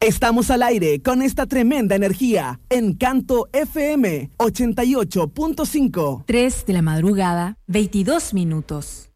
Estamos al aire con esta tremenda energía. Encanto FM 88.5. 3 de la madrugada, 22 minutos.